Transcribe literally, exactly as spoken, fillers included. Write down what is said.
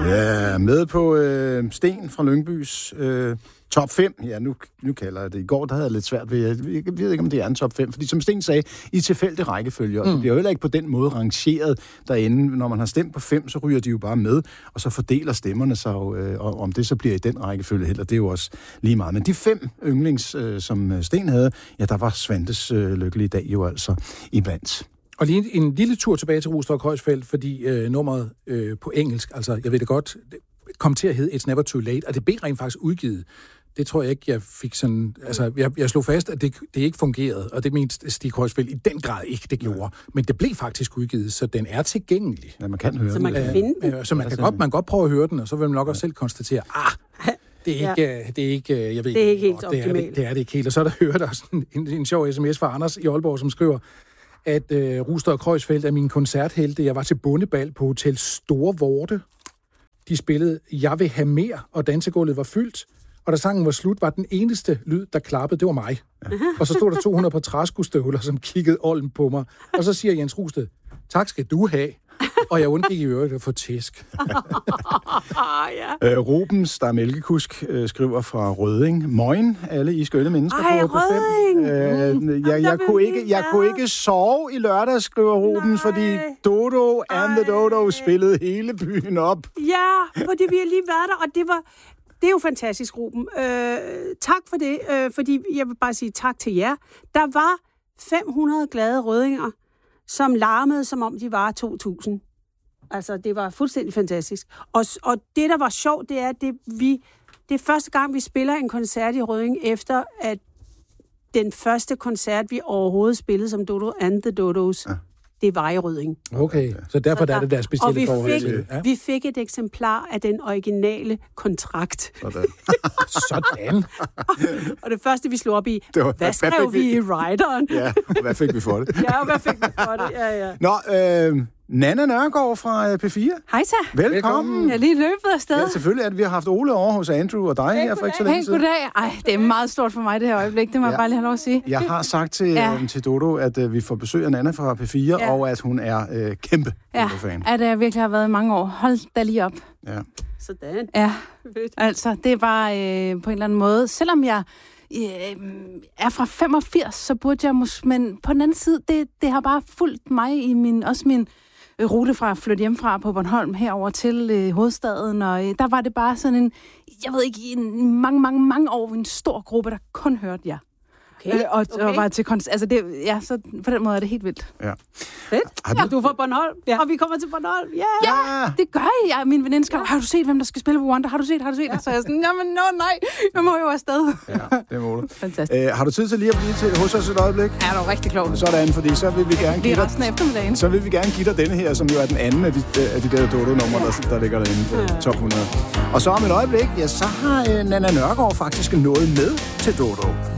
Ja, med på øh, Sten fra Lyngbys øh, top fem. Ja, nu, nu kalder jeg det. I går der havde jeg lidt svært ved, jeg, jeg ved ikke, om det er en top fem, fordi som Sten sagde, i tilfældig rækkefølge, og mm. det bliver jo heller ikke på den måde rangeret derinde. Når man har stemt på fem, så ryger de jo bare med, og så fordeler stemmerne sig jo, øh, og om det så bliver i den rækkefølge heller, det er jo også lige meget. Men de fem yndlings, øh, som Sten havde, ja, der var Svantes øh, lykkelige dag jo altså iblandt. Og lige en lille tur tilbage til Rostock-Højsfeldt, fordi øh, nummeret øh, på engelsk, altså jeg ved det godt, kom til at hedde It's Never Too Late, og det blev rent faktisk udgivet. Det tror jeg ikke, jeg fik sådan... Altså, jeg, jeg slog fast, at det, det ikke fungerede, og det mente Stig Højsfeldt i den grad ikke, det gjorde. Men det blev faktisk udgivet, så den er tilgængelig. Ja, man kan høre så man kan den. finde den. Øh, så man kan, godt, man kan godt prøve at høre den, og så vil man nok også selv konstatere, ah, det er ikke, ja. det er ikke, jeg ved det er ikke helt godt, det er optimalt. det, det er det ikke helt. Og så er der hørt også en, en, en sjov sms fra Anders i Aalborg, som skriver, at øh, Rostock-Højsfeldt er min koncerthelte. Jeg var til bondebal på Hotel Store Vorte. De spillede Jeg vil have mere, og dansegulvet var fyldt. Og da sangen var slut, var den eneste lyd, der klappede, det var mig. Ja. Og så stod der to hundrede på træskostøvler, som kiggede olden på mig. Og så siger Jens Rusted, tak skal du have. Og jeg undgik i øvrigt at få tæsk. ja. øh, Rubens, der er mælkekusk, øh, skriver fra Rødding. Moin, alle I skønne mennesker. Ej, på, på fem. Øh, mm. jeg, jeg, kunne ikke, jeg kunne ikke sove i lørdag, skriver Rubens, Nej. fordi Dodo and the Dodo spillede hele byen op. Ja, fordi vi har lige været der, og det var... Det er jo fantastisk, Ruben. Øh, tak for det, øh, fordi jeg vil bare sige tak til jer. Der var fem hundrede glade røddinger, som larmede, som om de var to tusind. Altså, det var fuldstændig fantastisk. Og, og det, der var sjovt, det er, at det, vi, det er første gang, vi spiller en koncert i Rødding, efter at den første koncert, vi overhovedet spillede som Dodo and the Dodos, ja. det var i Rødding. Okay, så derfor der, er det der specielle vi forhold fik, til det. Ja. Vi fik et eksemplar af den originale kontrakt. Sådan. Sådan. Og det første, vi slog op i, det var, hvad skrev hvad vi, vi i writeren? Ja, og hvad fik vi for det? ja, og hvad fik vi for det? Ja, ja. Nå, øh, Nanna Nørgaard fra P fire. Hej så. Velkommen. Velkommen. Jeg er lige løbet afsted. Ja, selvfølgelig, at vi har haft Ole over hos Andrew og dig hey, her for ikke så længe hey, siden. Goddag. Ej, det er meget stort for mig det her øjeblik. Det må ja. jeg bare lige have lov at sige. Jeg har sagt til, ja. øh, til Dodo, at øh, vi får besøg af Nanna fra P fire, ja. og at hun er øh, kæmpe ja. fan. Ja, det har virkelig har været i mange år. Hold da lige op. Ja. Sådan. Ja, altså det er bare øh, på en eller anden måde. Selvom jeg øh, er fra femogfirs, så burde jeg måske... Men på den anden side, det, det har bare fulgt mig i min... Også min rute fra at flytte hjemmefra på Bornholm herover til øh, hovedstaden, og øh, der var det bare sådan en, jeg ved ikke, i en mange, mange, mange år, en stor gruppe, der kun hørte jer. Okay. Øh, og, okay. og var til konst... Altså det, ja, så på den måde er det helt vildt. Ja. Fedt. Har du... Ja, du er fra Bornholm, ja. og vi kommer til Bornholm. Yeah. Ja, det gør jeg. Ja, min veninde skrev, har du set, hvem der skal spille på Wonder? Har du set, har du set? Ja. Så jeg sådan, jamen, no, nej, jeg må jo afsted. Ja, det må du. Fantastisk. Æ, har du tid til lige at blive til, hos os et øjeblik? Ja, det var rigtig klogt. Sådan, fordi så vil vi gerne give dig... resten af eftermiddagen. Så vil vi gerne give dig denne her, som jo er den anden af de, af de der Dodo-numre, ja. der, der ligger derinde på ja. top hundrede. Og så om et øjeblik, ja, så har øh, Nanna Nørgaard faktisk noget med til Dodo.